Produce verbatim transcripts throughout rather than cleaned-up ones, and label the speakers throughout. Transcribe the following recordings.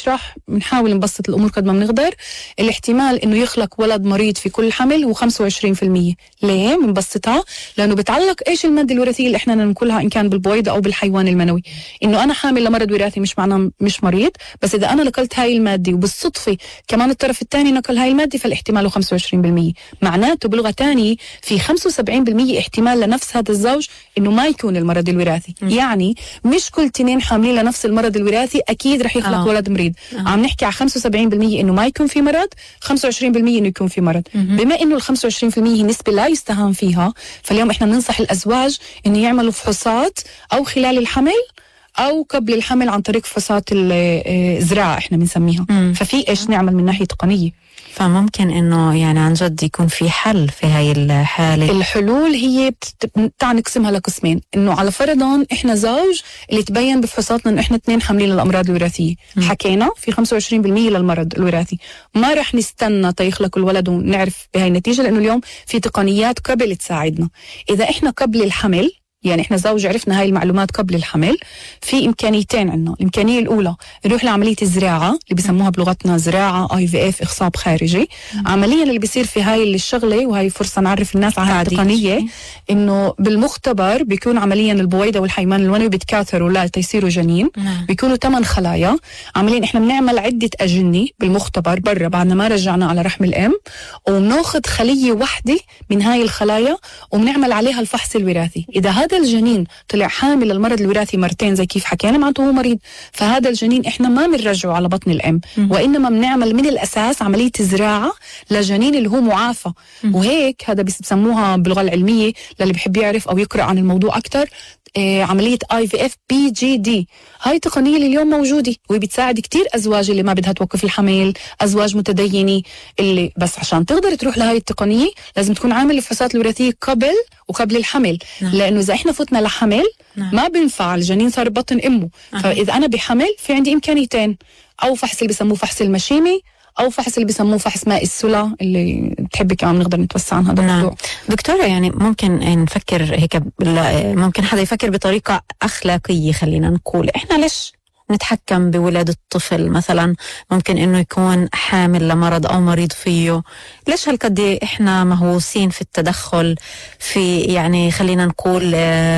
Speaker 1: بنشرح بنحاول نبسط الأمور قد ما بنقدر. الاحتمال إنه يخلق ولد مريض في كل حمل هو خمسة وعشرين بالمية. ليه بنبسطها؟ لأنه بتعلق إيش المادة الوراثية اللي إحنا ننقلها إن كان بالبويضة أو بالحيوان المنوي. إنه أنا حامل لمرض وراثي مش معناه مش مريض، بس إذا أنا نقلت هاي المادة وبالصدفة كمان الطرف الثاني نقل هاي المادة فالاحتمال هو خمسة وعشرين بالمية. معناته بلغة تانية في خمسة وسبعين بالمية احتمال لنفس هذا الزوج إنه ما يكون المرض الوراثي. م. يعني مش كل تنين حاملين لنفس المرض الوراثي أكيد رح يخلق آه. ولد مريض. آه. عم نحكي على خمسة وسبعين بالمية إنه ما يكون في مرض، خمسة وعشرين بالمية إنه يكون في مرض. م. بما إنه ال خمسة وعشرين بالمية نسبة لا يستهان فيها، فاليوم إحنا بننصح الأزواج إنه يعملوا فحوصات أو خلال الحمل أو قبل الحمل عن طريق فحوصات الزراعة إحنا بنسميها. م. ففي إيش نعمل من ناحية تقنية.
Speaker 2: فممكن إنه يعني عن جد يكون في حل في هاي الحالة.
Speaker 1: الحلول هي بتاع نقسمها لقسمين. إنه على فرضاً إحنا زوج اللي تبين بفحوصاتنا إنه إحنا اثنين حاملين للأمراض الوراثية، م. حكينا في خمسة وعشرين بالمية للمرض الوراثي، ما رح نستنى تيخلق الولد ونعرف بهاي النتيجة، لأنه اليوم في تقنيات قبل تساعدنا. إذا إحنا قبل الحمل، يعني إحنا زوج عرفنا هاي المعلومات قبل الحمل، في إمكانيتين عنا. الإمكانية الأولى نروح لعملية الزراعة اللي بيسموها بلغتنا زراعة آي في إف إخصاب خارجي. م. عمليا اللي بيصير في هاي الشغلة، وهي فرصة نعرف الناس على التقنية، إنه بالمختبر بيكون عمليا البويضة والحيوان المنوي بيتكاثروا لا تيصيروا جنين. م. بيكونوا ثمان خلايا. عمليا إحنا بنعمل عدة أجنة بالمختبر برا بعد ما رجعنا على رحم الأم، وبناخذ خلية واحدة من هاي الخلايا وبنعمل عليها الفحص الوراثي. إذا هذا الجنين طلع حامل للمرض الوراثي مرتين زي كيف حكينا معناته هو مريض، فهذا الجنين احنا ما بنرجعه على بطن الام، م. وانما بنعمل من الاساس عمليه زراعه لجنين اللي هو معافى. م. وهيك هذا بيسموها باللغه العلميه للي بيحب يعرف او يقرا عن الموضوع اكثر آه عمليه آي في إف بي جي دي. هاي تقنيه اللي اليوم موجوده وبتساعد كتير ازواج اللي ما بدها توقف الحمل، ازواج متدينه اللي بس عشان تقدر تروح لهاي التقنيه لازم تكون عامل الفحوصات الوراثيه قبل وقبل الحمل. نعم. لانه اذا احنا فتنا لحمل، نعم. ما بينفع الجنين صار ببطن امه. أه. فاذا انا بحمل في عندي امكانيتين، او فحص اللي بسموه فحص المشيمي، او فحص اللي بسموه فحص ماء السلا اللي بتحبي كمان نقدر نتوسع عن هذا الموضوع.
Speaker 2: دكتورة يعني ممكن نفكر هيك، ممكن حدا يفكر بطريقة أخلاقية، خلينا نقول إحنا ليش نتحكم بولادة الطفل مثلا؟ ممكن إنه يكون حامل لمرض أو مريض فيه، ليش هالقد إحنا مهووسين في التدخل في يعني خلينا نقول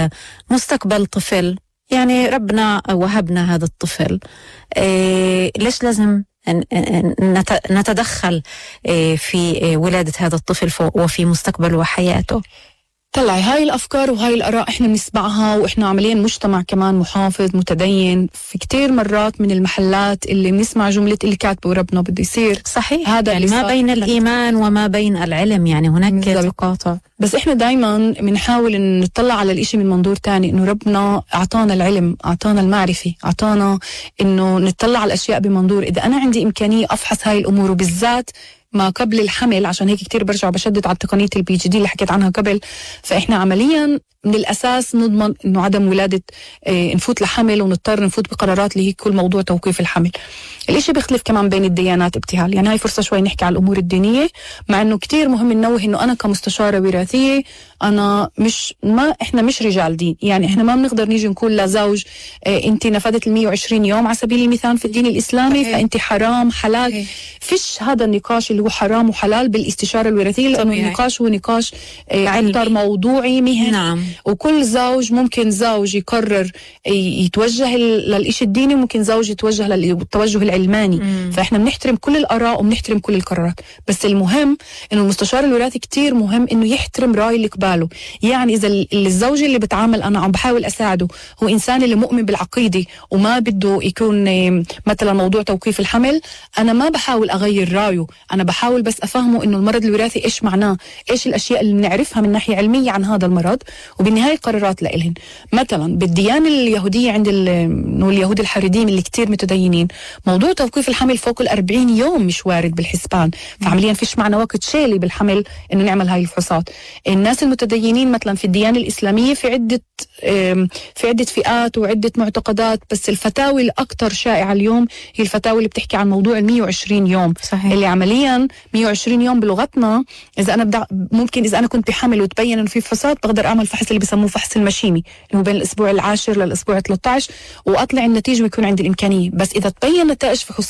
Speaker 2: مستقبل طفل؟ يعني ربنا وهبنا هذا الطفل، إيه ليش لازم نتدخل في ولادة هذا الطفل وفي مستقبله وحياته؟
Speaker 1: طلعي هاي الأفكار وهاي الآراء إحنا بنسمعها، وإحنا عمليا مجتمع كمان محافظ متدين. في كتير مرات من المحلات اللي بنسمع جملة اللي كاتبه وربنا بده يصير.
Speaker 2: صحيح، هذا يعني ما بين الإيمان وما بين العلم، يعني هناك تقاطع.
Speaker 1: بس إحنا دايما بنحاول إن نطلع على الإشي من منظور تاني، إنه ربنا أعطانا العلم، أعطانا المعرفة، أعطانا إنه نطلع على الأشياء بمنظور. إذا أنا عندي إمكانية أفحص هاي الأمور، وبالذات ما قبل الحمل، عشان هيك كتير برجع بشدد على تقنية البي جي دي اللي حكيت عنها قبل. فإحنا عمليا من الأساس نضمن إنه عدم ولادة، اه نفوت لحمل ونضطر نفوت بقرارات اللي هي كل موضوع توقيف الحمل. الإشي بيختلف كمان بين الديانات ابتهال، يعني هاي فرصة شوي نحكي على الأمور الدينية، مع إنه كتير مهم ننوه إنه أنا كمستشارة وراثية أنا مش ما إحنا مش رجال دين. يعني إحنا ما بنقدر نيجي نقول لزوج اه أنت نفذت المية وعشرين يوم على سبيل المثال في الدين الإسلامي فأنت حرام حلال. فيش هذا النقاش اللي هو حرام وحلال بالاستشارة الوراثية، لأنه النقاش هو نقاش أكثر موضوعي مهني. نعم. وكل زوج ممكن زوج يقرر يتوجه للإشي الديني، وممكن زوج يتوجه للتوجه العلماني. مم. فإحنا بنحترم كل الآراء وبنحترم كل القرارات، بس المهم إنه المستشار الوراثي كتير مهم إنه يحترم رأي اللي قباله. يعني إذا الزوج اللي بتعامل أنا عم بحاول أساعده هو إنسان اللي مؤمن بالعقيدة وما بده يكون مثلا موضوع توقيف الحمل، أنا ما بحاول أغير رأيه، أنا بحاول بس أفهمه إنه المرض الوراثي إيش معناه، إيش الأشياء اللي بنعرفها من ناحية علمية عن هذا المرض، وبالنهاية قرارات لإلهن. مثلا بالديانة اليهودية عند اليهود الحريديم اللي كتير متدينين، موضوع توقيف الحمل فوق الأربعين يوم مش وارد بالحسبان، فعمليا فيش معنى وقت شالي بالحمل إنه نعمل هاي الفحوصات. الناس المتدينين مثلا في الديانة الإسلامية في عدة في عدة فئات وعدة معتقدات، بس الفتاوى الأكثر شائعة اليوم هي الفتاوى اللي بتحكي عن موضوع المية وعشرين يوم. صحيح. اللي عمليا مية وعشرين يوم بلغتنا إذا أنا بدأ ممكن إذا أنا كنت بحمل وتبين إنه في فحوصات بقدر أعمل فحص اللي بيسموه فحص المشيمي اللي هو بين الأسبوع العاشر للأسبوع ثلاثة عشر وأطلع النتيجة ويكون عندي الإمكانية. بس إذا تبين نتائج فحوصات